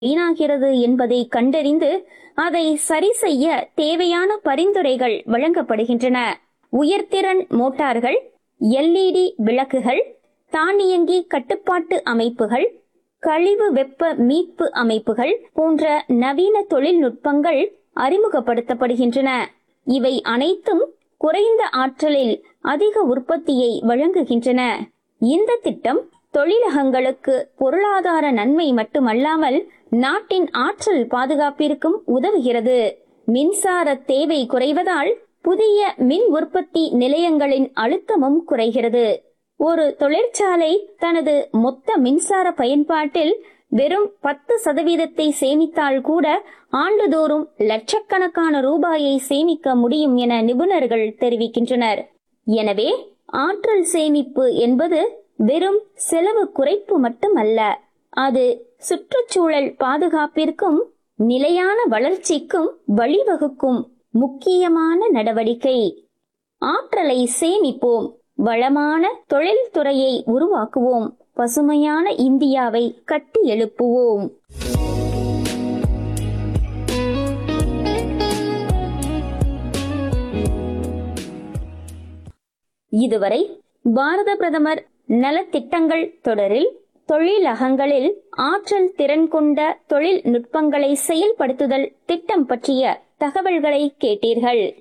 வீணாகிறது என்பதை கண்டறிந்து அதை சரி செய்ய தேவையான பரிந்துரைகள் வழங்கப்படுகின்றன. உயர்திறன் மோட்டார்கள், LED விளக்குகள், தானியங்கி கட்டுப்பாட்டு அமைப்புகள், கழிவு வெப்ப மீட்பு அமைப்புகள் போன்ற நவீன தொழில்நுட்பங்கள் அறிமுகப்படுத்தப்படுகின்றன. இவை அனைத்தும் குறைந்த ஆற்றலில் அதிக உற்பத்தியை வழங்குகின்றன. இந்த திட்டம் தொழிலகங்களுக்கு பொருளாதார நன்மை மட்டுமல்லாமல் நாட்டின் ஆற்றல் பாதுகாப்பிற்கும் உதவுகிறது. மின்சார தேவை குறைவதால் புதிய மின் உற்பத்தி நிலையங்களின் அழுத்தமும் குறைகிறது. ஒரு தொழிற்சாலை தனது மொத்த மின்சார பயன்பாட்டில் வெறும் 10% சேமித்தால் கூட ஆண்டுதோறும் லட்சக்கணக்கான ரூபாயை சேமிக்க முடியும் என நிபுணர்கள் தெரிவிக்கின்றனர். எனவே ஆற்றல் சேமிப்பு என்பது வெறும் செலவு குறைப்பு மட்டுமல்ல, அது சுற்றுச்சூழல் பாதுகாப்பிற்கும் நிலையான வளர்ச்சிக்கும் வழிவகுக்கும் முக்கியமான நடவடிக்கை. ஆற்றலை சேமிப்போம், வளமான தொழில்துறையை உருவாக்குவோம், பசுமையான இந்தியாவை கட்டி எழுப்புவோம். இதுவரை பாரத பிரதமர் நலத்திட்டங்கள் தொடரில் தொழிலகங்களில் ஆற்றல் திறன் கொண்ட தொழில்நுட்பங்களை செயல்படுத்துதல் திட்டம் பற்றிய தகவல்களை கேட்டீர்கள்.